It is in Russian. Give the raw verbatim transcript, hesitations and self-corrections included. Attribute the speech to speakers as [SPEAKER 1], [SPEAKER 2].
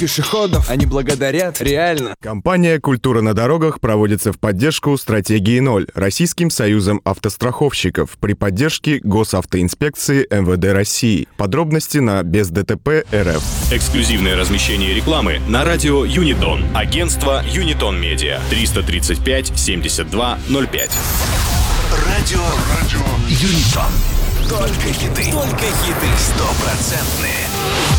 [SPEAKER 1] пешеходов. Они благодарят, реально.
[SPEAKER 2] Компания «Культура на дорогах» проводится в поддержку стратегии ноль Российским союзом автостраховщиков при поддержке Госавтоинспекции эм вэ дэ России. Подробности на без дэ тэ пэ точка эр эф.
[SPEAKER 3] Эксклюзивное размещение рекламы на радио Юнитон. Агентство Юнитон Медиа. триста тридцать пять семьдесят два ноль пять.
[SPEAKER 4] Радио, радио Юнитон. Только хиты. Только хиты. Стопроцентные.